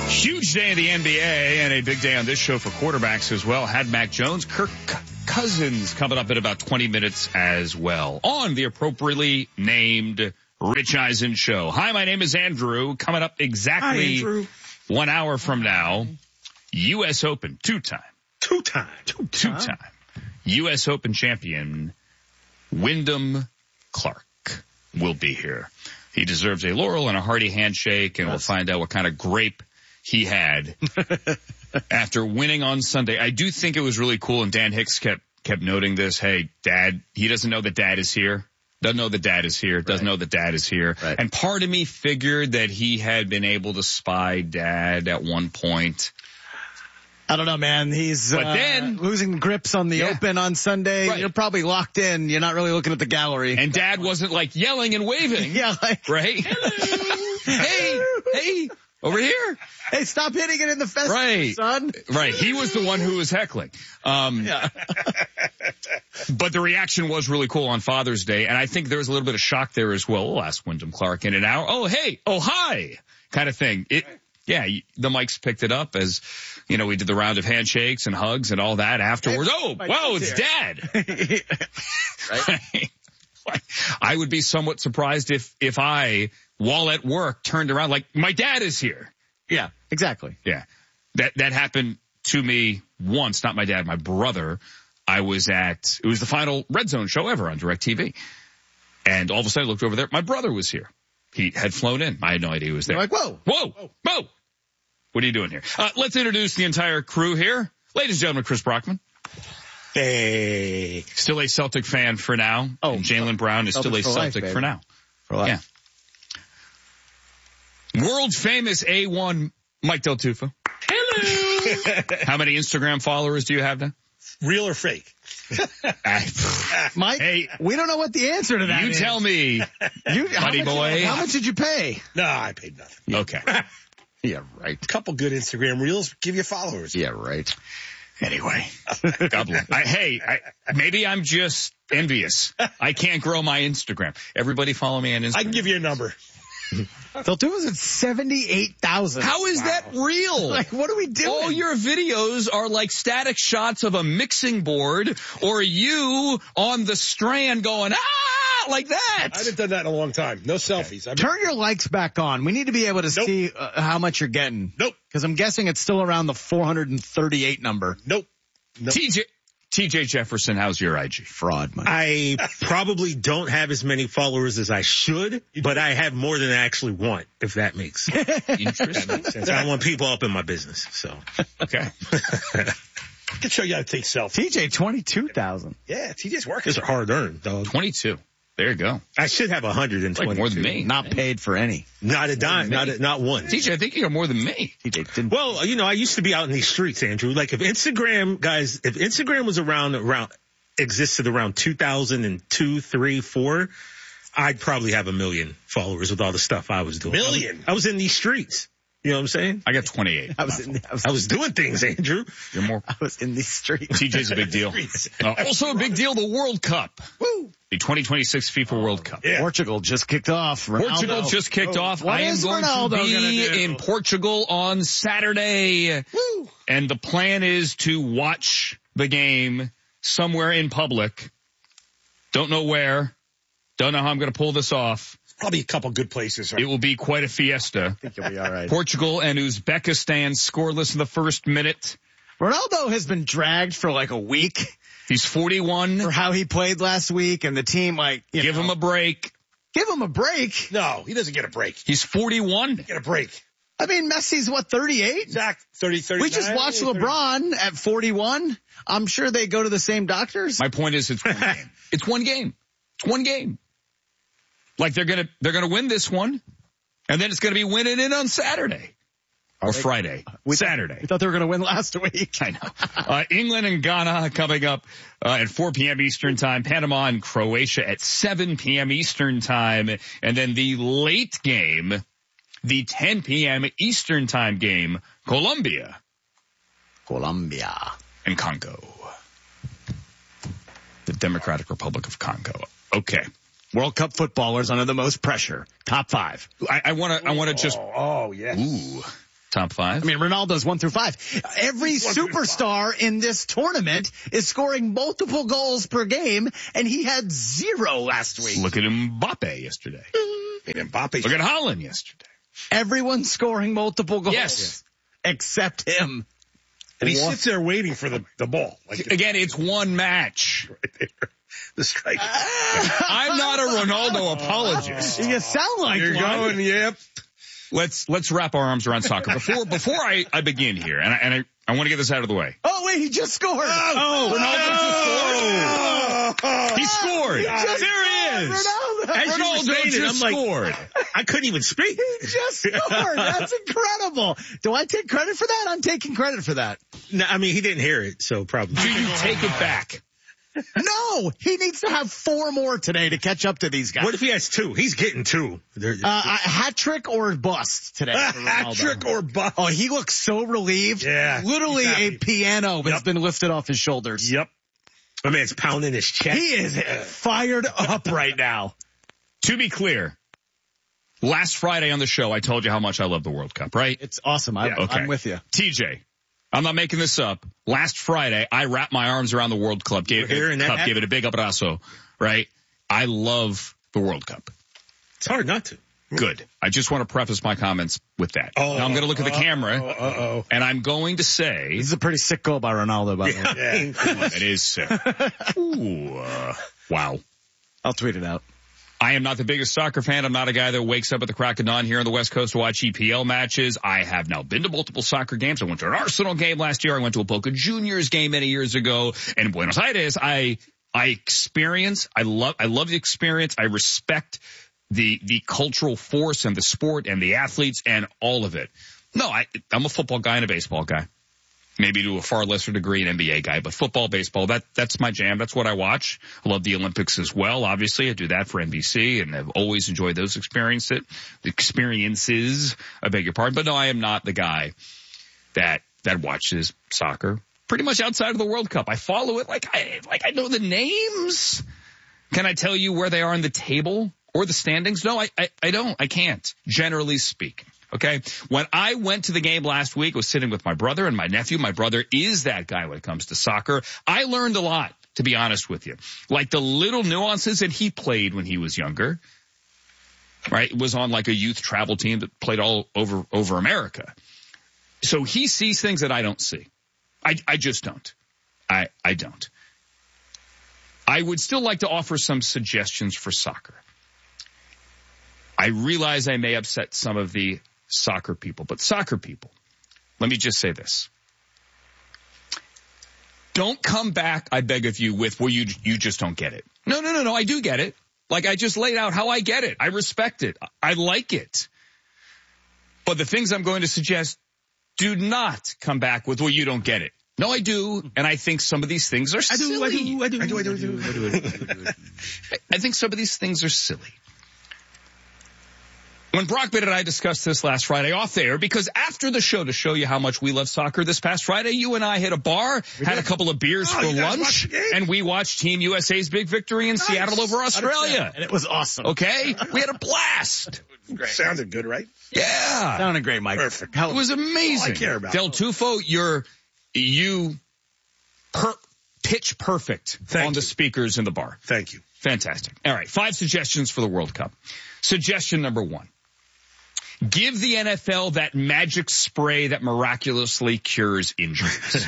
Huge day in the NBA and a big day on this show for quarterbacks as well. Had Mac Jones, Kirk Cousins coming up in about 20 minutes as well on the appropriately named Rich Eisen Show. Hi, my name is Andrew. Coming up exactly 1 hour from now, U.S. Open, two-time U.S. Open champion Wyndham Clark will be here. He deserves a laurel and a hearty handshake, and we'll find out what kind of grape he had after winning on Sunday. I do think it was really cool, and Dan Hicks kept noting this. Hey, Dad, he doesn't know that Dad is here. Doesn't know that Dad is here. Doesn't know that Dad is here. Right. And part of me figured that he had been able to spy Dad at one point. I don't know, man. He's then losing grips on the Open on Sunday. Right. You're probably locked in. You're not really looking at the gallery. And Dad wasn't like yelling and waving. Right? Hello. Hey, over here. Hey, stop hitting it in the fence, son. Right. He was the one who was heckling. But the reaction was really cool on Father's Day. And I think there was a little bit of shock there as well. We'll ask Wyndham Clark in an hour. Oh, hey. Oh, hi. Kind of thing. The mics picked it up as, we did the round of handshakes and hugs and all that afterwards. Oh, wow, it's Dad. Right? I would be somewhat surprised if I, while at work, turned around like, my dad is here. Yeah, exactly. Yeah. That happened to me once, not my dad, my brother. It was the final Red Zone show ever on DirecTV. And all of a sudden I looked over there. My brother was here. He had flown in. I had no idea he was there. You're like, whoa. What are you doing here? Let's introduce the entire crew here. Ladies and gentlemen, Chris Brockman. Hey. Still a Celtic fan for now. Oh. And Jaylen Brown is still a Celtic for now. For life. Yeah. World famous A1 Mike Del Tufo. Hello. How many Instagram followers do you have now? Real or fake? Mike, hey, we don't know what the answer to that is. You tell me, buddy boy. How much did you pay? No, I paid nothing. Okay. Yeah, right. A couple good Instagram reels give you followers. Yeah, right. Anyway, God bless. Maybe I'm just envious. I can't grow my Instagram. Everybody follow me on Instagram. I can give you a number. They'll do us at 78,000. How is that real? Like, what are we doing? All your videos are like static shots of a mixing board or you on the strand going, like that. I haven't done that in a long time. No selfies. Turn your likes back on. We need to be able to see how much you're getting. Nope. Because I'm guessing it's still around the 438 number. Nope. TJ Jefferson, how's your IG? Fraud, man. I probably don't have as many followers as I should, but I have more than I actually want, if that makes sense. Interesting. That makes sense. I want people up in my business, so. Okay. I can show you how to take selfies. TJ, 22,000. Yeah, TJ's working. It's hard earned, dog. 22. There you go. I should have 120. Like more than me. Not paid for any. Not a dime. Not one. TJ, I think you got more than me. TJ didn't. Well, I used to be out in these streets, Andrew. Like if Instagram was existed around 2002, 3, 4, I'd probably have 1 million followers with all the stuff I was doing. Million? I was in these streets. You know what I'm saying? I got 28. I was doing things, Andrew. You're more. I was in these streets. TJ's a big deal. Also a big deal, the World Cup. Woo! The 2026 FIFA World Cup. Yeah. Portugal just kicked off. Portugal just kicked off. What I am going to be in Portugal on Saturday. Woo! And the plan is to watch the game somewhere in public. Don't know where. Don't know how I'm going to pull this off. Probably a couple good places. Right? It will be quite a fiesta. I think you'll be all right. Portugal and Uzbekistan scoreless in the first minute. Ronaldo has been dragged for like a week. He's 41. For how he played last week, and the team, give him a break. Give him a break? No, he doesn't get a break. He's 41. Get a break. I mean, Messi's 38? Exact 30, 39. We just watched LeBron at 41. I'm sure they go to the same doctors. My point is, it's one game. It's one game. It's one game. Like they're gonna win this one, and then it's gonna be winning it on Saturday. Or Friday. Saturday. We thought they were going to win last week. I know. England and Ghana coming up at 4 p.m. Eastern time. Panama and Croatia at 7 p.m. Eastern time. And then the late game, the 10 p.m. Eastern time game, Colombia and Congo. The Democratic Republic of Congo. Okay. World Cup footballers under the most pressure. Top 5. I want to just. Oh, yeah. Ooh. top 5. I mean, Ronaldo's 1 through 5. Every superstar in this tournament is scoring multiple goals per game, and he had 0 last week. Look at Mbappe yesterday. Look at Haaland yesterday. Everyone's scoring multiple goals. Yes. Except him. And he sits there waiting for the ball. Again, it's one match. Right there. The strike. I'm not a Ronaldo apologist. You sound like You're one. going, yep. Let's wrap our arms around soccer. Before I begin here, and I want to get this out of the way. Oh, wait, he just scored. Ronaldo just scored. He scored. There he is. Ronaldo just scored. I couldn't even speak. He just scored. That's incredible. Do I take credit for that? I'm taking credit for that. No, I mean, he didn't hear it, so probably. Do you take it back? No, he needs to have 4 more today to catch up to these guys. What if he has 2? He's getting 2. Hat trick or bust today. Hat trick or bust. Oh, he looks so relieved. Yeah. Literally a piano has been lifted off his shoulders. Yep. My man's pounding his chest. He is fired up right now. To be clear, last Friday on the show, I told you how much I love the World Cup, right? It's awesome. I'm with you. TJ, I'm not making this up. Last Friday, I wrapped my arms around the World Cup, gave it a big abrazo, right? I love the World Cup. It's hard not to. Good. I just want to preface my comments with that. Now I'm going to look at the camera, and I'm going to say... This is a pretty sick goal by Ronaldo, by the Yeah. way. It is sick. Ooh, wow. I'll tweet it out. I am not the biggest soccer fan. I'm not a guy that wakes up at the crack of dawn here on the West Coast to watch EPL matches. I have now been to multiple soccer games. I went to an Arsenal game last year. I went to a Boca Juniors game many years ago. And in Buenos Aires, I experience, I love the experience. I respect the cultural force and the sport and the athletes and all of it. No, I'm a football guy and a baseball guy. Maybe to a far lesser degree an NBA guy, but football, baseball, that's my jam. That's what I watch. I love the Olympics as well. Obviously, I do that for NBC, and I've always enjoyed those experiences. I beg your pardon. But no, I am not the guy that watches soccer pretty much outside of the World Cup. I follow it like I know the names. Can I tell you where they are in the table or the standings? No, I don't. I can't, generally speaking. Okay. When I went to the game last week, I was sitting with my brother and my nephew. My brother is that guy when it comes to soccer. I learned a lot, to be honest with you. Like the little nuances that he played when he was younger. Right? It was on like a youth travel team that played all over America. So he sees things that I don't see. I just don't. I don't. I would still like to offer some suggestions for soccer. I realize I may upset some of the soccer people, but soccer people, let me just say this. Don't come back, I beg of you, with, well, you just don't get it. No, I do get it. Like I just laid out how I get it. I respect it. I like it. But the things I'm going to suggest, do not come back with, well, you don't get it. No, I do. And I think some of these things are silly. I do. I think some of these things are silly. When Brockman and I discussed this last Friday off air, because after the show, to show you how much we love soccer this past Friday, you and I hit a bar, had a couple of beers for lunch, and we watched Team USA's big victory in Seattle over Australia. And it was awesome. Okay? We had a blast. Sounded good, right? Yeah. Sounded great, Mike. Perfect. It was amazing. All I care about. Del Tufo, you pitch perfect on the speakers in the bar. Thank you. Fantastic. All right. 5 suggestions for the World Cup. Suggestion number 1. Give the NFL that magic spray that miraculously cures injuries.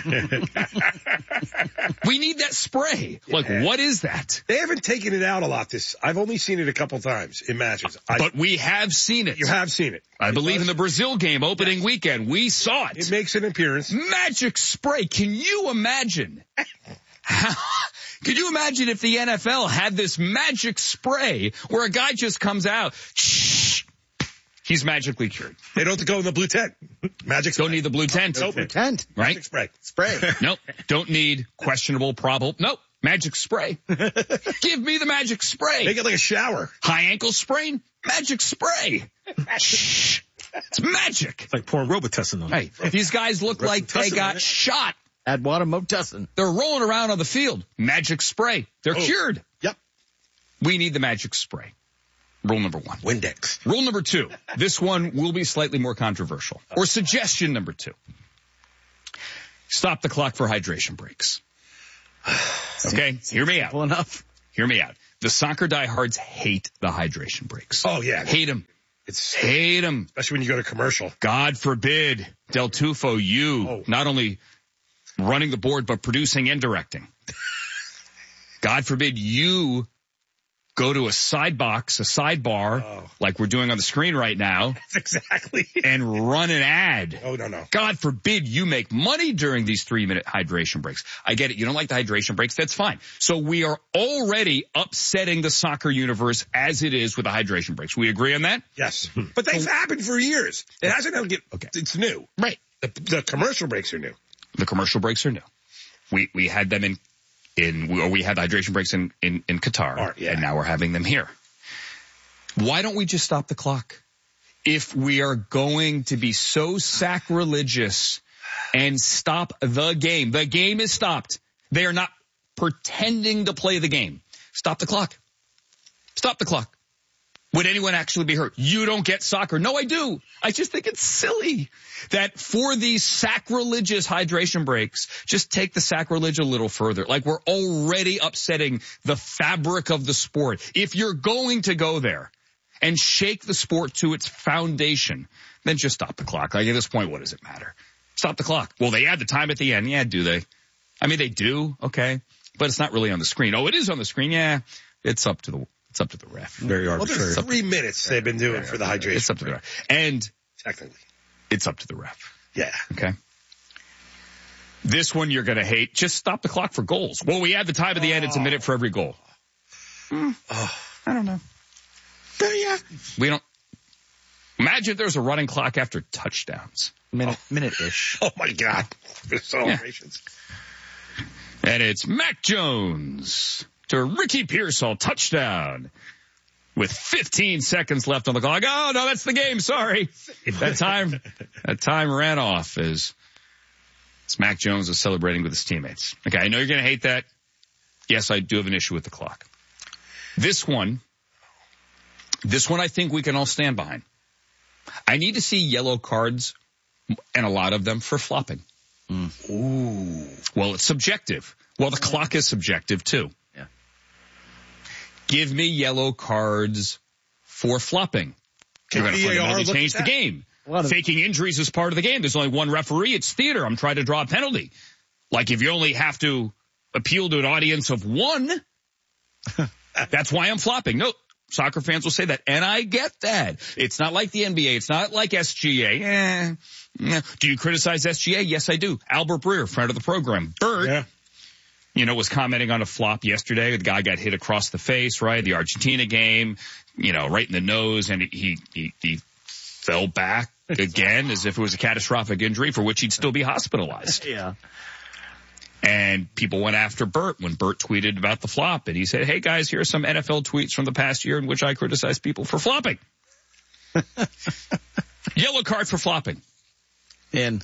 We need that spray. Like, what is that? They haven't taken it out a lot. I've only seen it a couple times in matches. But we have seen it. You have seen it. I believe in the Brazil game opening weekend. We saw it. It makes an appearance. Magic spray. Can you imagine? Could you imagine if the NFL had this magic spray where a guy just comes out, he's magically cured. They don't have to go in the blue tent. Magic spray. Don't need the blue tent. Nope. Blue tent. Right? Magic spray. Spray. Nope. Don't need questionable problem. Nope. Magic spray. Give me the magic spray. Make it like a shower. High ankle sprain? Magic spray. Shh. It's magic. It's like pouring Robitussin on Hey, these guys look like they got shot. Add water, Motussin. They're rolling around on the field. Magic spray. They're cured. Yep. We need the magic spray. Rule number 1. Windex. Rule number 2. This one will be slightly more controversial. Or suggestion number 2. Stop the clock for hydration breaks. Okay, hear me out. Simple enough. Hear me out. The soccer diehards hate the hydration breaks. Oh, yeah. Hate them. Hate them. Especially when you go to commercial. God forbid, Del Tufo, you not only running the board, but producing and directing. God forbid you go to a sidebar, like we're doing on the screen right now. Exactly. And run an ad. Oh, no. God forbid you make money during these 3-minute hydration breaks. I get it. You don't like the hydration breaks. That's fine. So we are already upsetting the soccer universe as it is with the hydration breaks. We agree on that? Yes. But they've happened for years. It hasn't it's new. Right. The commercial breaks are new. The commercial breaks are new. We had them we had the hydration breaks in Qatar, and now we're having them here. Why don't we just stop the clock? If we are going to be so sacrilegious and stop the game is stopped. They are not pretending to play the game. Stop the clock. Stop the clock. Would anyone actually be hurt? You don't get soccer. No, I do. I just think it's silly that for these sacrilegious hydration breaks, just take the sacrilege a little further. Like we're already upsetting the fabric of the sport. If you're going to go there and shake the sport to its foundation, then just stop the clock. Like at this point, what does it matter? Stop the clock. Well, they add the time at the end. Yeah, do they? I mean, they do. Okay. But it's not really on the screen. Oh, it is on the screen. Yeah. It's up to the ref. Very arbitrary. Well, there's 3 minutes they've been doing for the hydration. It's up to the ref. And technically, it's up to the ref. Yeah. Okay. This one you're going to hate. Just stop the clock for goals. Well, we add the time at the end. It's a minute for every goal. I don't know. Yeah. We don't. Imagine if there's a running clock after touchdowns. Minute-ish. Oh, my God. For celebrations. Yeah. And it's Mac Jones to Ricky Pearsall, touchdown, with 15 seconds left on the clock. Oh, no, that's the game. Sorry. That time ran off as Mac Jones is celebrating with his teammates. Okay, I know you're going to hate that. Yes, I do have an issue with the clock. This one I think we can all stand behind. I need to see yellow cards, and a lot of them, for flopping. Ooh. Well, it's subjective. Well, the clock is subjective, too. Give me yellow cards for flopping. You're going to fundamentally change the game. Faking injuries is part of the game. There's only one referee. It's theater. I'm trying to draw a penalty. Like if you only have to appeal to an audience of 1, that's why I'm flopping. No, soccer fans will say that. And I get that. It's not like the NBA. It's not like SGA. Do you criticize SGA? Yes, I do. Albert Breer, friend of the program. Bert. Yeah. Was commenting on a flop yesterday. The guy got hit across the face, right? The Argentina game, right in the nose, and he fell back again as if it was a catastrophic injury for which he'd still be hospitalized. Yeah. And people went after Bert when Bert tweeted about the flop, and he said, hey guys, here are some NFL tweets from the past year in which I criticized people for flopping. Yellow card for flopping. In.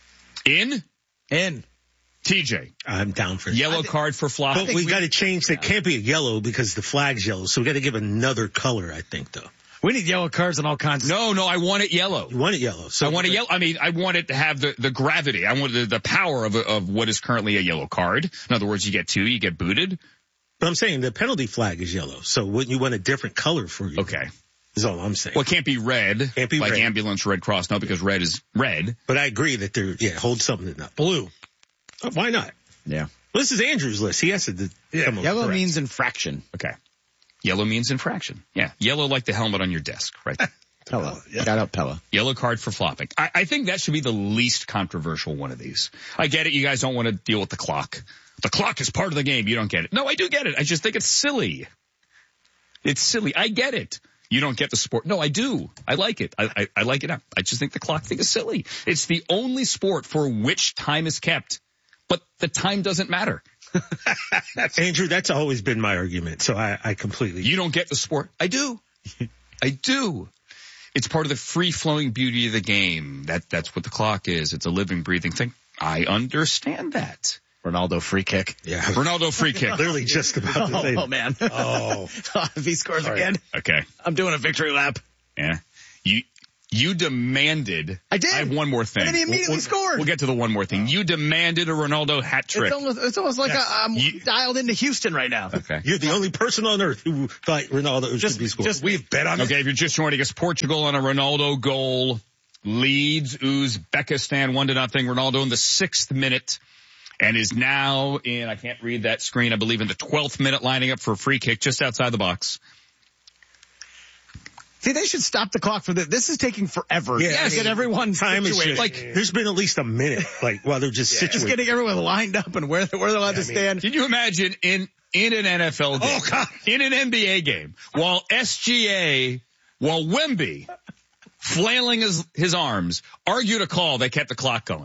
TJ. I'm down for that. Yellow card for flopping. But we got to change that. Can't be a yellow because the flag's yellow. So we got to give another color, I think, though. We need yellow cards and all kinds of No, I want it yellow. You want it yellow. So I want it yellow. I mean, I want it to have the gravity. I want the power of what is currently a yellow card. In other words, you get 2, you get booted. But I'm saying the penalty flag is yellow. So wouldn't you want a different color for you? Okay. Is all I'm saying. Well, it can't be red. Can't be like red. Ambulance, Red Cross. No, because red is red. But I agree that hold something up. Blue. Why not? Yeah. Well, this is Andrew's list. He has to come up Yellow correct. means infraction. Okay. Yellow means infraction. Yeah. Yellow like the helmet on your desk, right? Pella. Yeah. Got out Pella. Yellow card for flopping. I think that should be the least controversial one of these. I get it. You guys don't want to deal with the clock. The clock is part of the game. You don't get it. No, I do get it. I just think it's silly. It's silly. I get it. You don't get the sport. No, I do. I like it. I like it now. I just think the clock thing is silly. It's the only sport for which time is kept, but the time doesn't matter. Andrew, that's always been my argument. So I completely. You don't get the sport. I do. I do. It's part of the free-flowing beauty of the game. That's what the clock is. It's a living, breathing thing. I understand that. Ronaldo free kick. Yeah. Ronaldo free kick. Literally just about to say Oh, man. Oh, If he scores Sorry. again, Okay. I'm doing a victory lap. Yeah. You demanded. I did. I have one more thing. And then he immediately scored. We'll get to the one more thing. You demanded a Ronaldo hat trick. It's almost like I'm dialed into Houston right now. Okay. you're the only person on earth who thought Ronaldo should be scored. we've bet on it. Okay, if you're just joining us, Portugal on a Ronaldo goal leads Uzbekistan 1-0. Ronaldo in the 6th minute and is now in, I can't read that screen, I believe in the 12th minute, lining up for a free kick just outside the box. See, they should stop the clock for this. This is taking forever. Yeah, to get everyone time is situated. just, there's been at least a minute, while they're just Just situated. getting everyone lined up and where they're allowed to stand. Can you imagine in an NFL game, in an NBA game, while Wemby, flailing his arms, argued a call, they kept the clock going.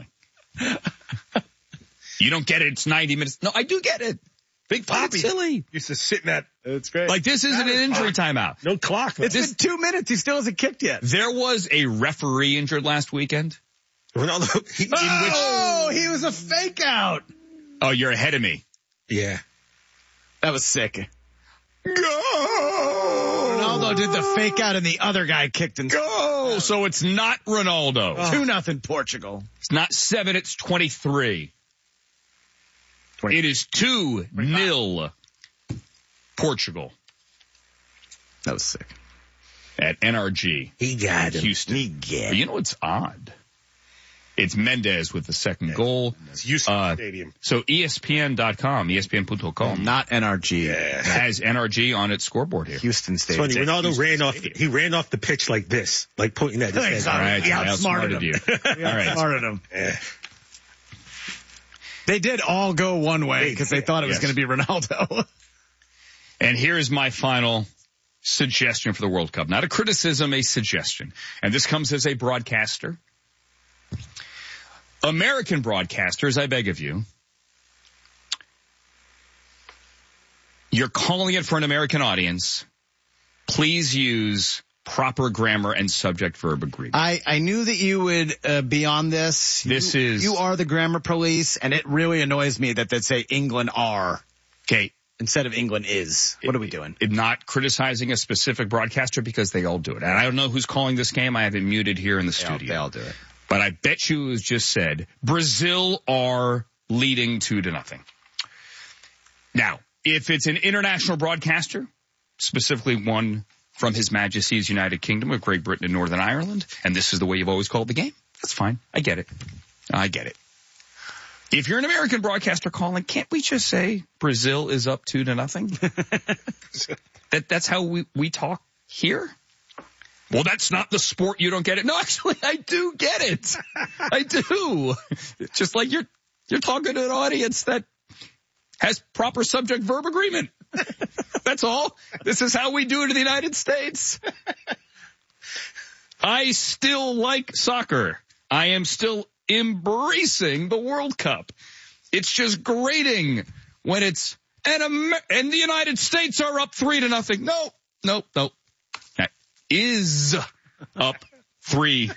You don't get it, it's 90 minutes. No, I do get it. Big Poppy. Silly. Used to sit in that. It's great. Like this isn't an injury timeout. No clock. It's been 2 minutes. He still hasn't kicked yet. There was a referee injured last weekend. Ronaldo, He was a fake out. Oh, you're ahead of me. yeah. That was sick. Go! Ronaldo did the fake out and the other guy kicked and Go! So it's not Ronaldo. 2-0 Portugal. It's not 7, it's 23. It is 2-0 Portugal That was sick. at NRG. He got him. Houston. But you know what's odd? It's Mendez with the second goal. It's Houston Stadium. So ESPN.com, ESPN.com. Not NRG. Has NRG on its scoreboard here. Houston It's Stadium. funny, Ronaldo ran off the pitch like this, like pointing at his head. All right, He I outsmarted outsmarted him. you. All right. Smarted him. They did all go one way because they thought it was Yes. going to be Ronaldo. And here's my final suggestion for the World Cup. Not a criticism, a suggestion. And this comes as a broadcaster. American broadcasters, I beg of you, you're calling it for an American audience. Please use proper grammar and subject-verb agreement. I knew that you would be on this. You are the grammar police, and it really annoys me that they say England are Okay. instead of England is. What are we doing? Not criticizing a specific broadcaster because they all do it. And I don't know who's calling this game. I have it muted here in the studio. They all do it. But I bet you it was just said, Brazil are leading 2-0. Now, if it's an international broadcaster, specifically one from His Majesty's United Kingdom of Great Britain and Northern Ireland, and this is the way you've always called the game, that's fine. I get it. If you're an American broadcaster calling, can't we just say Brazil is up 2-0? That's how we talk here? Well, that's not the sport. You don't get it. No, actually, I do get it. I do. Just like you're talking to an audience that has proper subject-verb agreement. That's all. This is how we do it in the United States. I still like soccer. I am still embracing the World Cup. It's just grating when it's, and the United States are up 3-0. No. That is up 3-0.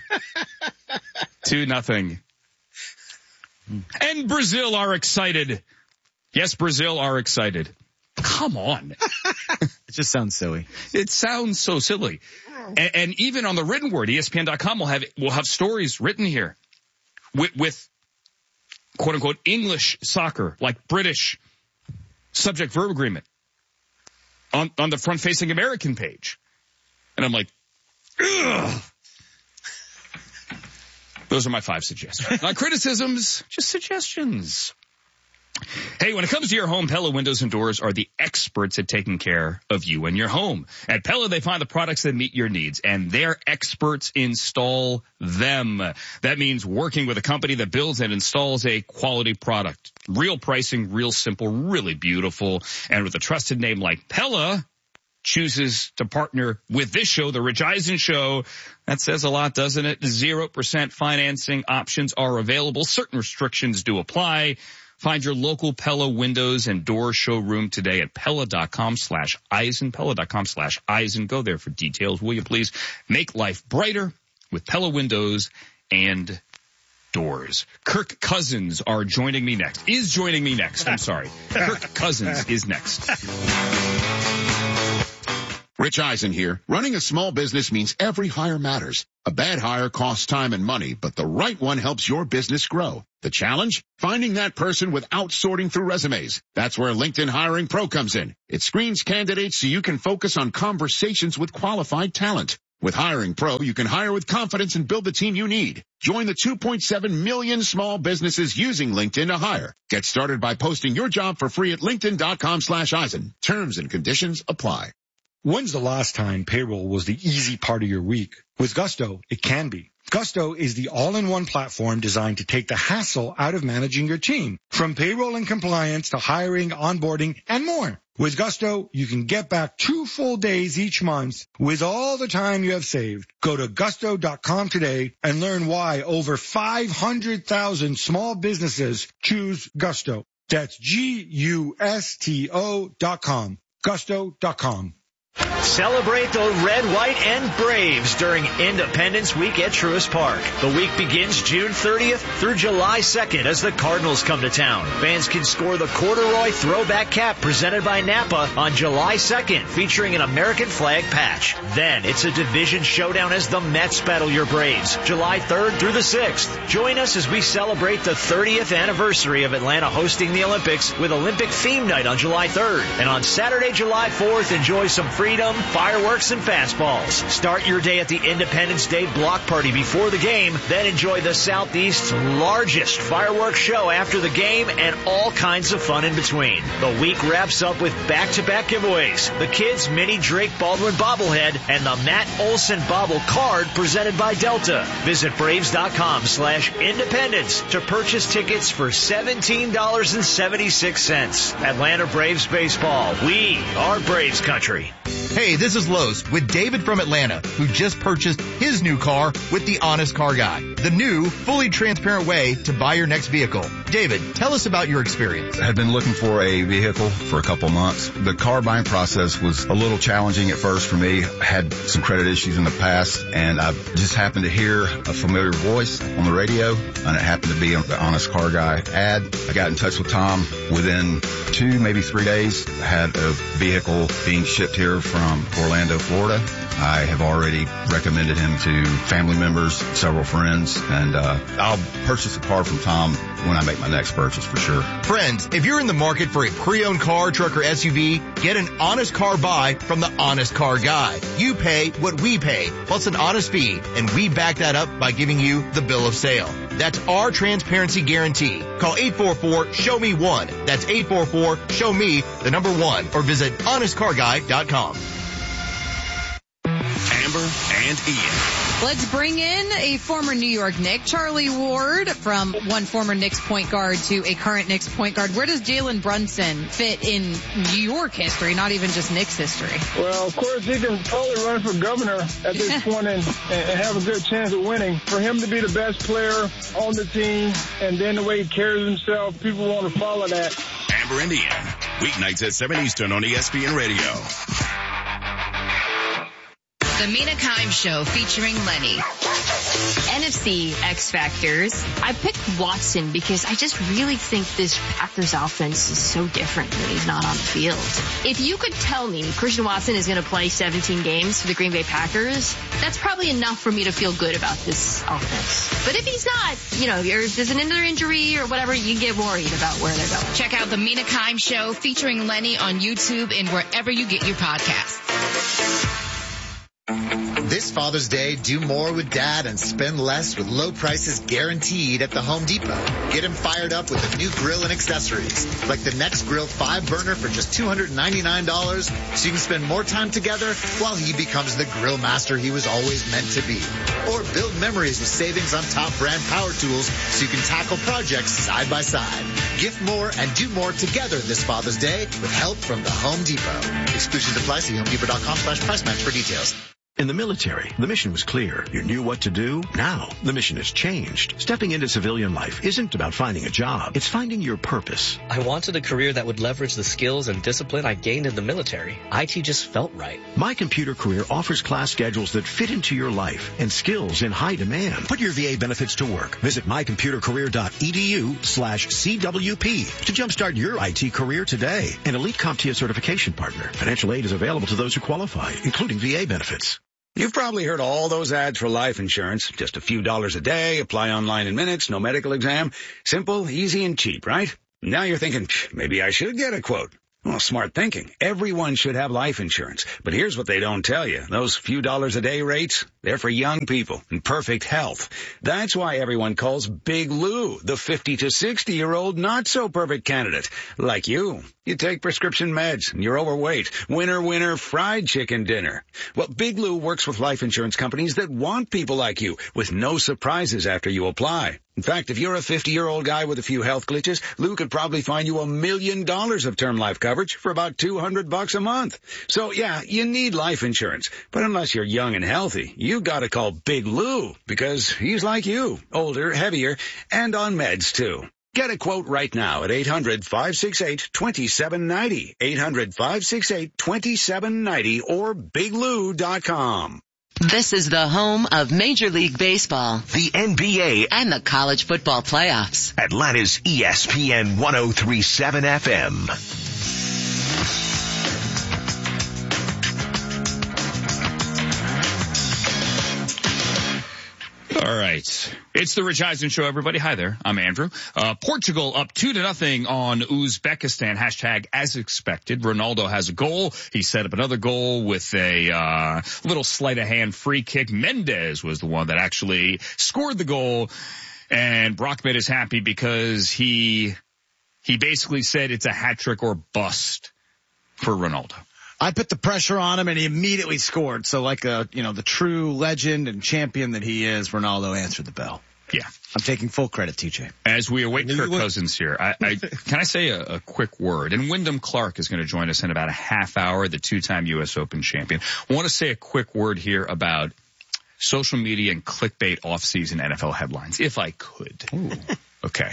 And Brazil are excited. Yes, Brazil are excited. Come on. It just sounds silly. It sounds so silly. And even on the written word, ESPN.com will have stories written here with quote unquote English soccer, like British subject verb agreement on the front facing American page. And I'm like, ugh. Those are my 5 suggestions. Not criticisms, just suggestions. Hey, when it comes to your home, Pella Windows and Doors are the experts at taking care of you and your home. At Pella, they find the products that meet your needs, and their experts install them. That means working with a company that builds and installs a quality product. Real pricing, real simple, really beautiful. And with a trusted name like Pella chooses to partner with this show, The Rich Eisen Show. That says a lot, doesn't it? 0% financing options are available. Certain restrictions do apply. Find your local Pella Windows and Door showroom today at Pella.com/Eisen, Pella.com/Eisen. Go there for details, will you please? Make life brighter with Pella Windows and outdoors. Kirk Cousins is joining me next. I'm sorry. Kirk Cousins is next. Rich Eisen here. Running a small business means every hire matters. A bad hire costs time and money, but the right one helps your business grow. The challenge? Finding that person without sorting through resumes. That's where LinkedIn Hiring Pro comes in. It screens candidates so you can focus on conversations with qualified talent. With Hiring Pro, you can hire with confidence and build the team you need. Join the 2.7 million small businesses using LinkedIn to hire. Get started by posting your job for free at linkedin.com/Eisen. Terms and conditions apply. When's the last time payroll was the easy part of your week? With Gusto, it can be. Gusto is the all-in-one platform designed to take the hassle out of managing your team. From payroll and compliance to hiring, onboarding, and more. With Gusto, you can get back 2 full days each month with all the time you have saved. Go to gusto.com today and learn why over 500,000 small businesses choose Gusto. That's Gusto.com. Gusto.com. Celebrate the red, white, and Braves during Independence Week at Truist Park. The week begins June 30th through July 2nd as the Cardinals come to town. Fans can score the corduroy throwback cap presented by Napa on July 2nd, featuring an American flag patch. Then it's a division showdown as the Mets battle your Braves, July 3rd through the 6th. Join us as we celebrate the 30th anniversary of Atlanta hosting the Olympics with Olympic theme night on July 3rd. And on Saturday, July 4th, enjoy some freedom, fireworks, and fastballs. Start your day at the Independence Day block party before the game, then enjoy the Southeast's largest fireworks show after the game and all kinds of fun in between. The week wraps up with back-to-back giveaways, the kids' mini Drake Baldwin bobblehead, and the Matt Olson bobble card presented by Delta. Visit Braves.com/independence to purchase tickets for $17.76. Atlanta Braves baseball. We are Braves country. Hey, this is Los with David from Atlanta, who just purchased his new car with the Honest Car Guy, the new, fully transparent way to buy your next vehicle. David, tell us about your experience. I had been looking for a vehicle for a couple months. The car buying process was a little challenging at first for me. I had some credit issues in the past, and I just happened to hear a familiar voice on the radio, and it happened to be the Honest Car Guy ad. I got in touch with Tom. Within 2, maybe 3 days, I had a vehicle being shipped here from Orlando, Florida. I have already recommended him to family members, several friends, and I'll purchase a car from Tom when I make my next purchase for sure. Friends, if you're in the market for a pre-owned car, truck, or SUV, get an honest car buy from the Honest Car Guy. You pay what we pay, plus an honest fee, and we back that up by giving you the bill of sale. That's our transparency guarantee. Call 844-SHOW-ME-1. That's 844-SHOW-ME1, or visit honestcarguy.com. Amber and Ian. Let's bring in a former New York Knick, Charlie Ward, from one former Knicks point guard to a current Knicks point guard. Where does Jalen Brunson fit in New York history, not even just Knicks history? Well, of course, he can probably run for governor at this point and have a good chance of winning. For him to be the best player on the team, and then the way he carries himself, people want to follow that. Amber and Ian, weeknights at 7 Eastern on ESPN Radio. The Mina Kimes Show featuring Lenny. NFC X Factors. I picked Watson because I just really think this Packers offense is so different when he's not on the field. If you could tell me Christian Watson is going to play 17 games for the Green Bay Packers, that's probably enough for me to feel good about this offense. But if he's not, if there's an injury or whatever, you get worried about where they're going. Check out the Mina Kimes Show featuring Lenny on YouTube and wherever you get your podcasts. This Father's Day, do more with Dad and spend less with low prices guaranteed at the Home Depot. Get him fired up with a new grill and accessories, like the Next Grill 5-burner for just $299, so you can spend more time together while he becomes the grill master he was always meant to be. Or build memories with savings on top brand power tools so you can tackle projects side by side. Gift more and do more together this Father's Day with help from the Home Depot. Exclusions apply. See HomeDepot.com/price match for details. In the military, the mission was clear. You knew what to do. Now, the mission has changed. Stepping into civilian life isn't about finding a job. It's finding your purpose. I wanted a career that would leverage the skills and discipline I gained in the military. IT just felt right. My Computer Career offers class schedules that fit into your life and skills in high demand. Put your VA benefits to work. Visit mycomputercareer.edu/CWP to jumpstart your IT career today. An elite CompTIA certification partner. Financial aid is available to those who qualify, including VA benefits. You've probably heard all those ads for life insurance. Just a few dollars a day, apply online in minutes, no medical exam. Simple, easy, and cheap, right? Now you're thinking, maybe I should get a quote. Well, smart thinking. Everyone should have life insurance. But here's what they don't tell you. Those few dollars a day rates, they're for young people in perfect health. That's why everyone calls Big Lou the 50 to 60-year-old not-so-perfect candidate. Like you. You take prescription meds and you're overweight. Winner, fried chicken dinner. Well, Big Lou works with life insurance companies that want people like you with no surprises after you apply. In fact, if you're a 50-year-old guy with a few health glitches, Lou could probably find you $1 million of term life coverage for about $200 a month. So yeah, you need life insurance. But unless you're young and healthy, you gotta call Big Lou because he's like you, older, heavier, and on meds too. Get a quote right now at 800-568-2790, 800-568-2790 or biglou.com. This is the home of Major League Baseball, the NBA, and the college football playoffs. Atlanta's ESPN 103.7 FM. All right. It's the Rich Eisen Show, everybody. Hi there. I'm Andrew. Portugal up 2-0 on Uzbekistan. Hashtag as expected. Ronaldo has a goal. He set up another goal with a little sleight of hand free kick. Mendes was the one that actually scored the goal. And Brockman is happy because he basically said it's a hat trick or bust for Ronaldo. I put the pressure on him and he immediately scored. So like the true legend and champion that he is, Ronaldo answered the bell. Yeah. I'm taking full credit, TJ. As we await Kirk Cousins here, can I say a quick word? And Wyndham Clark is going to join us in about a half hour, the two-time U.S. Open champion. I want to say a quick word here about social media and clickbait off-season NFL headlines, if I could. Ooh. Okay.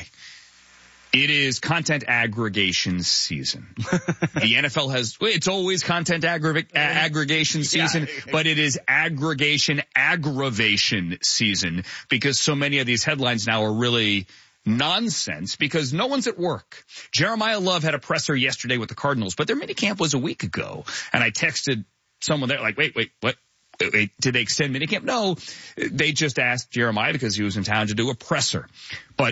It is content aggregation season. The NFL it's always content aggregation season, but it is aggregation aggravation season because so many of these headlines now are really nonsense because no one's at work. Jeremiah Love had a presser yesterday with the Cardinals, but their minicamp was a week ago. And I texted someone there like, wait, what? Wait, did they extend minicamp? No, they just asked Jeremiah because he was in town to do a presser. But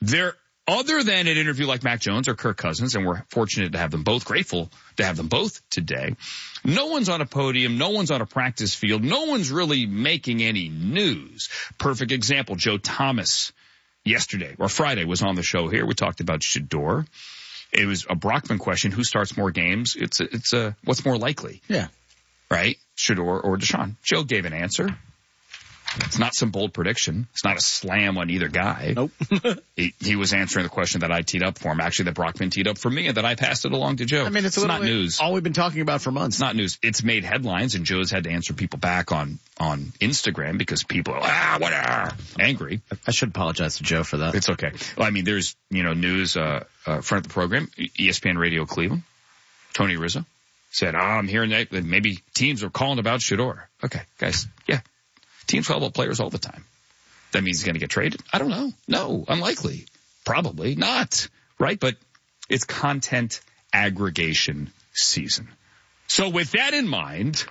other than an interview like Mac Jones or Kirk Cousins, and we're fortunate to have them both, grateful to have them both today, no one's on a podium, no one's on a practice field, no one's really making any news. Perfect example, Joe Thomas yesterday, or Friday, was on the show here. We talked about Shedeur. It was a Brockman question, who starts more games? It's what's more likely? Yeah. Right? Shedeur or Deshaun? Joe gave an answer. It's not some bold prediction. It's not a slam on either guy. Nope. he was answering the question that I teed up for him, actually that Brockman teed up for me, and that I passed it along to Joe. I mean, it's not news. All we've been talking about for months. It's not news. It's made headlines, and Joe's had to answer people back on Instagram because people are angry. I should apologize to Joe for that. It's okay. Well, I mean, there's news front of the program, ESPN Radio Cleveland. Tony Rizzo said, I'm hearing that maybe teams are calling about Shedeur. Okay, guys, yeah. Teams call about players all the time. That means he's going to get traded? I don't know. No, unlikely. Probably not. Right? But it's content aggregation season. So with that in mind,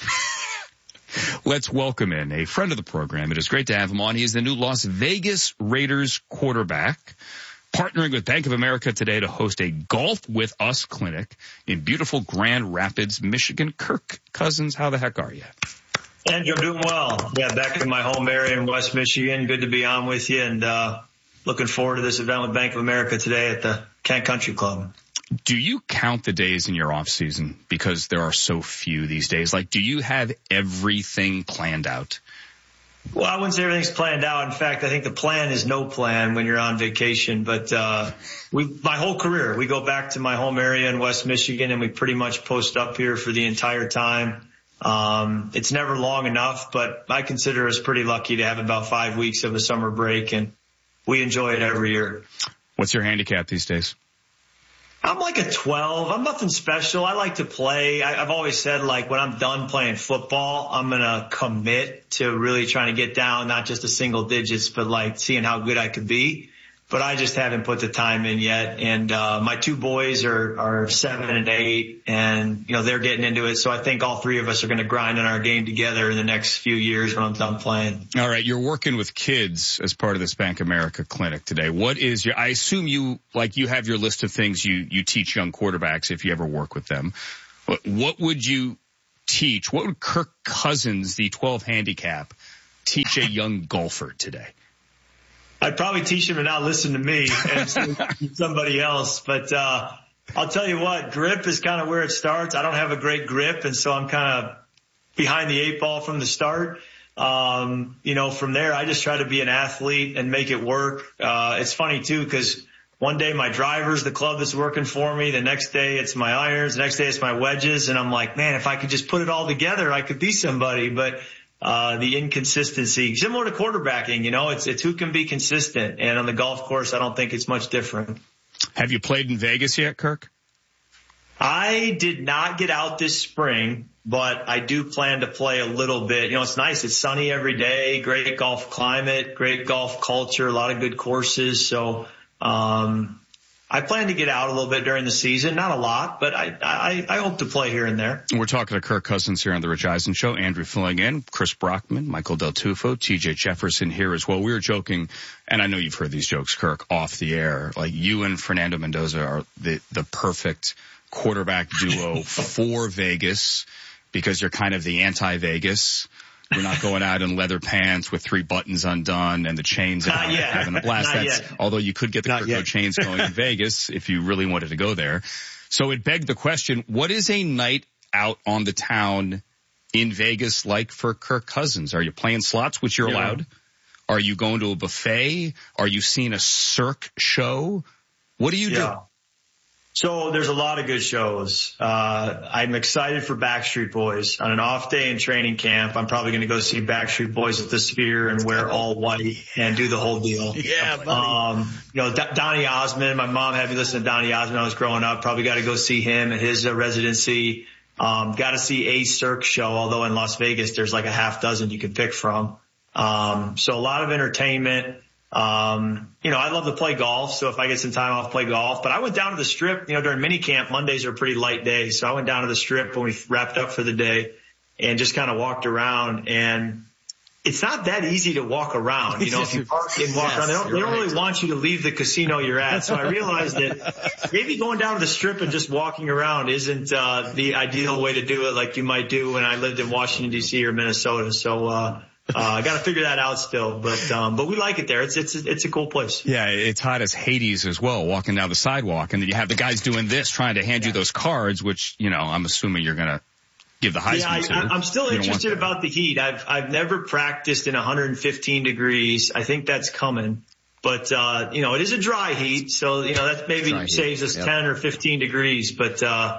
let's welcome in a friend of the program. It is great to have him on. He is the new Las Vegas Raiders quarterback, partnering with Bank of America today to host a Golf with Us clinic in beautiful Grand Rapids, Michigan. Kirk Cousins, how the heck are you? Andrew, I'm doing well. Yeah, back in my home area in West Michigan. Good to be on with you, and looking forward to this event with Bank of America today at the Kent Country Club. Do you count the days in your off season because there are so few these days? Like, do you have everything planned out? Well, I wouldn't say everything's planned out. In fact, I think the plan is no plan when you're on vacation. But my whole career, we go back to my home area in West Michigan, and we pretty much post up here for the entire time. It's never long enough, but I consider us pretty lucky to have about 5 weeks of a summer break, and we enjoy it every year. What's your handicap these days? I'm like a 12. I'm nothing special. I like to play. I've always said, like, when I'm done playing football, I'm going to commit to really trying to get down, not just the single digits, but like seeing how good I could be. But I just haven't put the time in yet. And my two boys are 7 and 8, and, you know, they're getting into it. So I think all three of us are going to grind on our game together in the next few years when I'm done playing. All right. You're working with kids as part of this Bank America clinic today. What is your, I assume you have your list of things you teach young quarterbacks if you ever work with them. What would you teach? What would Kirk Cousins, the 12 handicap, teach a young golfer today? I'd probably teach him to not listen to me and somebody else. But I'll tell you what, grip is kind of where it starts. I don't have a great grip, and so I'm kind of behind the 8 ball from the start. You know, from there, I just try to be an athlete and make it work. It's funny, too, because one day my driver's the club that's working for me. The next day it's my irons. The next day it's my wedges. And I'm like, man, if I could just put it all together, I could be somebody. But the inconsistency, similar to quarterbacking, you know, it's who can be consistent. And on the golf course, I don't think it's much different. Have you played in Vegas yet, Kirk? I did not get out this spring, but I do plan to play a little bit. You know, it's nice. It's sunny every day, great golf climate, great golf culture, a lot of good courses. So, I plan to get out a little bit during the season, not a lot, but I hope to play here and there. We're talking to Kirk Cousins here on the Rich Eisen Show. Andrew filling in, Chris Brockman, Michael Del Tufo, TJ Jefferson here as well. We were joking, and I know you've heard these jokes, Kirk, off the air. Like, you and Fernando Mendoza are the perfect quarterback duo for Vegas because you're kind of the anti-Vegas. You're not going out in leather pants with 3 buttons undone and the chains out having a blast. Although you could get the crypto chains going in Vegas if you really wanted to go there. So it begged the question, what is a night out on the town in Vegas like for Kirk Cousins? Are you playing slots, which you're allowed? Are you going to a buffet? Are you seeing a Cirque show? What do you do? So there's a lot of good shows. I'm excited for Backstreet Boys. On an off day in training camp, I'm probably going to go see Backstreet Boys at the Sphere and wear all white and do the whole deal. Yeah, buddy. You know, Donny Osmond, my mom had me listen to Donny Osmond when I was growing up. Probably got to go see him at his residency. Got to see a Cirque show, although in Las Vegas there's like a half dozen you can pick from. So a lot of entertainment. You know, I love to play golf, so if I get some time off, play golf. But I went down to the Strip, you know, during mini camp. Mondays are a pretty light day, so I went down to the Strip when we wrapped up for the day and just kind of walked around. And it's not that easy to walk around. You know, if you park and walk around, they don't really want you to leave the casino you're at. So I realized that maybe going down to the Strip and just walking around isn't the ideal way to do it like you might do when I lived in Washington, D.C. or Minnesota. So I got to figure that out still, but we like it there. It's a cool place. Yeah, it's hot as Hades as well, walking down the sidewalk, and then you have the guys doing this, trying to hand you those cards, which, you know, I'm assuming you're gonna give the Heisman to. I'm still interested about the heat. I've never practiced in 115 degrees. I think that's coming, but you know, it is a dry heat, so you know that maybe saves us 10 or 15 degrees, but.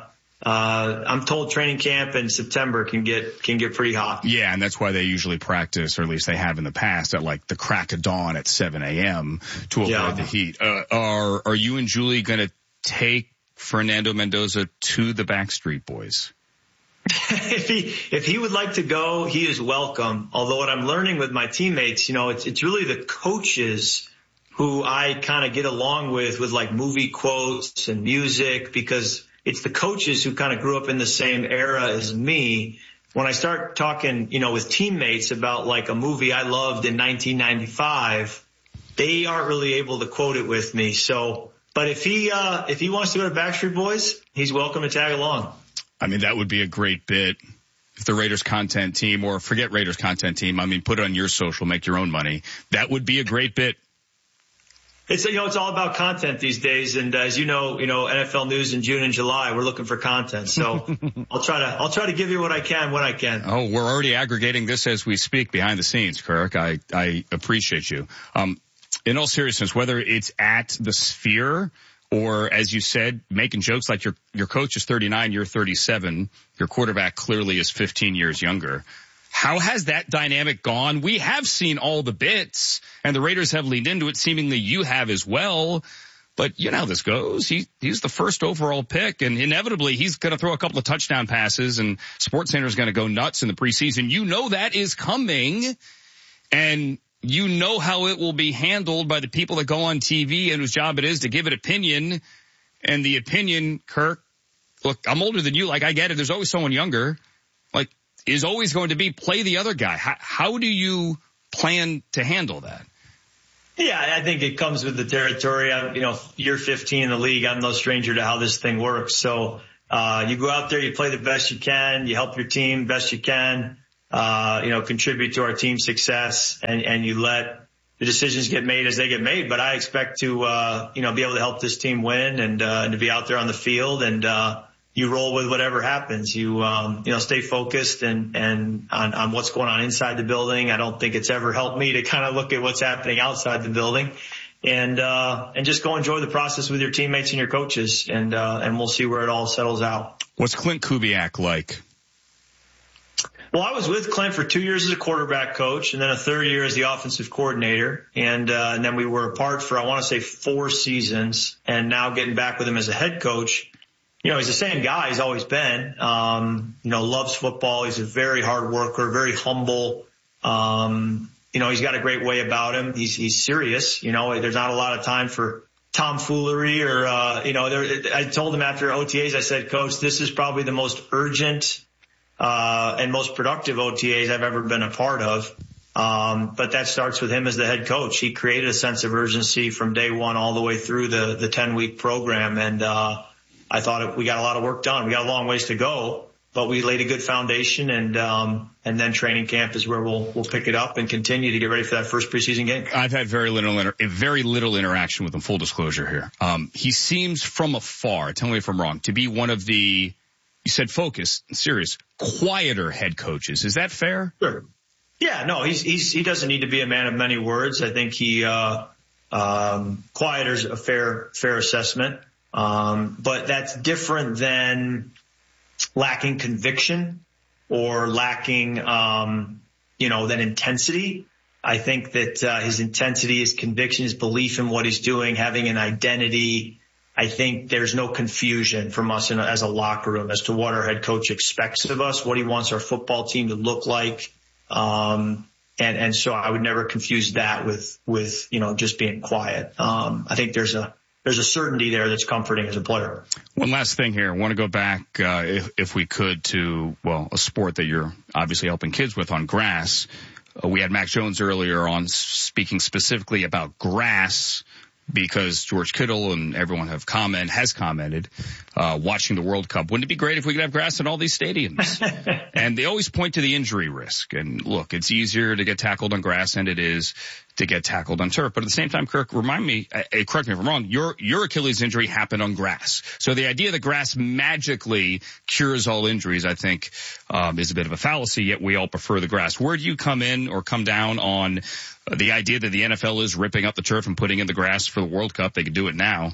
I'm told training camp in September can get pretty hot. Yeah, and that's why they usually practice, or at least they have in the past, at like the crack of dawn at 7 a.m. to avoid the heat. Are you and Julie going to take Fernando Mendoza to the Backstreet Boys? If he would like to go, he is welcome. Although what I'm learning with my teammates, you know, it's really the coaches who I kind of get along with like movie quotes and music, because it's the coaches who kind of grew up in the same era as me. When I start talking, you know, with teammates about like a movie I loved in 1995, they aren't really able to quote it with me. So, but if he wants to go to Backstreet Boys, he's welcome to tag along. I mean, that would be a great bit. If the Raiders content team, or forget Raiders content team, I mean, put it on your social, make your own money. That would be a great bit. It's all about content these days. And as you know, NFL news in June and July, we're looking for content. So I'll try to give you what I can when I can. Oh, we're already aggregating this as we speak behind the scenes, Kirk. I appreciate you. In all seriousness, whether it's at the Sphere Or, as you said, making jokes like your coach is 39, you're 37. Your quarterback clearly is 15 years younger. How has that dynamic gone? We have seen all the bits, and the Raiders have leaned into it. Seemingly you have as well. But you know how this goes. He's the first overall pick, and inevitably he's going to throw a couple of touchdown passes, and SportsCenter is going to go nuts in the preseason. You know that is coming, and you know how it will be handled by the people that go on TV and whose job it is to give an opinion. And the opinion, Kirk, look, I'm older than you. Like, I get it. There's always someone younger. Like, is always going to be play the other guy. How do you plan to handle that? Yeah, I think it comes with the territory. Year 15 in the league, I'm no stranger to how this thing works. So you go out there, you play the best you can, you help your team best you can, contribute to our team's success, and you let the decisions get made as they get made. But I expect to, be able to help this team win and to be out there on the field, and you roll with whatever happens. You stay focused and on what's going on inside the building. I don't think it's ever helped me to kind of look at what's happening outside the building, and just go enjoy the process with your teammates and your coaches, and we'll see where it all settles out. What's Clint Kubiak like? Well, I was with Clint for 2 years as a quarterback coach, and then a third year as the offensive coordinator. And then we were apart for, I want to say, 4 seasons, and now getting back with him as a head coach. He's the same guy he's always been. Loves football. He's a very hard worker, very humble. He's got a great way about him. He's serious. There's not a lot of time for tomfoolery or, I told him after OTAs, I said, Coach, this is probably the most urgent and most productive OTAs I've ever been a part of. But that starts with him as the head coach. He created a sense of urgency from day one all the way through the 10-week program. And I thought we got a lot of work done. We got a long ways to go, but we laid a good foundation, and then training camp is where we'll pick it up and continue to get ready for that first preseason game. I've had very little interaction with him, full disclosure here. He seems from afar, tell me if I'm wrong, to be one of the, you said focused, serious, quieter head coaches. Is that fair? Sure. Yeah, no, he doesn't need to be a man of many words. I think quieter's a fair assessment. But that's different than lacking conviction or lacking, than intensity. I think that, his intensity, his conviction, his belief in what he's doing, having an identity. I think there's no confusion from us as a locker room as to what our head coach expects of us, what he wants our football team to look like. And so I would never confuse that with just being quiet. I think there's a certainty there that's comforting as a player. One last thing here. I want to go back, if we could, to, a sport that you're obviously helping kids with on grass. We had Mac Jones earlier on speaking specifically about grass, because George Kittle and everyone has commented, watching the World Cup. Wouldn't it be great if we could have grass in all these stadiums? And they always point to the injury risk. And look, it's easier to get tackled on grass than it is to get tackled on turf. But at the same time, Kirk, correct me if I'm wrong, your Achilles injury happened on grass. So the idea that grass magically cures all injuries, I think, is a bit of a fallacy, yet we all prefer the grass. Where do you come in or come down on the idea that the NFL is ripping up the turf and putting in the grass for the World Cup? They could do it now.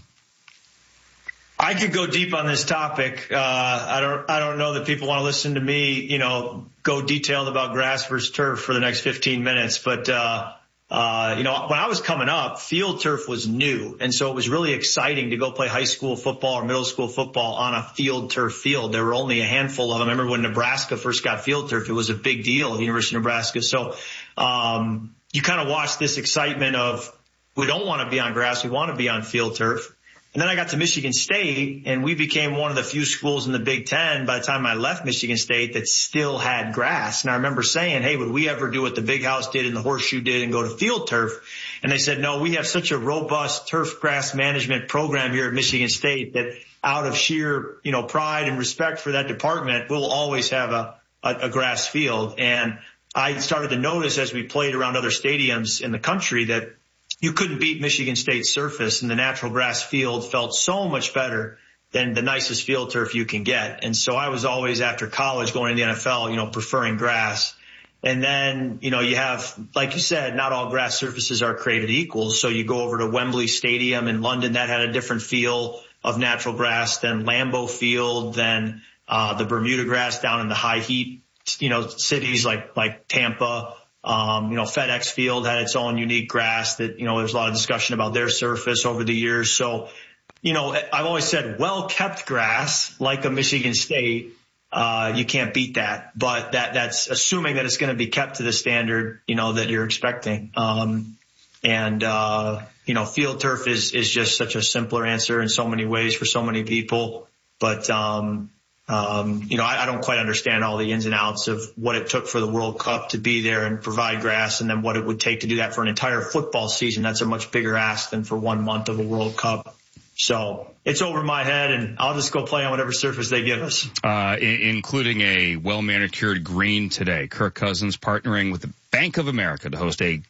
I could go deep on this topic. I don't know that people want to listen to me, go detailed about grass versus turf for the next 15 minutes. But, when I was coming up, field turf was new. And so it was really exciting to go play high school football or middle school football on a field turf field. There were only a handful of them. I remember when Nebraska first got field turf, it was a big deal at the University of Nebraska. So, you kind of watch this excitement of, we don't want to be on grass. We want to be on field turf. And then I got to Michigan State, and we became one of the few schools in the Big Ten by the time I left Michigan State that still had grass. And I remember saying, hey, would we ever do what the Big House did and the Horseshoe did and go to field turf? And they said, no, we have such a robust turf grass management program here at Michigan State that out of sheer, pride and respect for that department, we'll always have a grass field. And I started to notice as we played around other stadiums in the country that you couldn't beat Michigan State's surface, and the natural grass field felt so much better than the nicest field turf you can get. And so I was always, after college, going to the NFL, preferring grass. And then, you have, like you said, not all grass surfaces are created equal. So you go over to Wembley Stadium in London, that had a different feel of natural grass than Lambeau Field, than the Bermuda grass down in the high heat, cities like Tampa. FedEx Field had its own unique grass that, there's a lot of discussion about their surface over the years. So, I've always said well-kept grass, like a Michigan State, you can't beat that, but that's assuming that it's going to be kept to the standard, that you're expecting. Field turf is just such a simpler answer in so many ways for so many people. But, I don't quite understand all the ins and outs of what it took for the World Cup to be there and provide grass, and then what it would take to do that for an entire football season. That's a much bigger ask than for 1 month of a World Cup. So it's over my head, and I'll just go play on whatever surface they give us. Including a well-manicured green today. Kirk Cousins partnering with the Bank of America to host a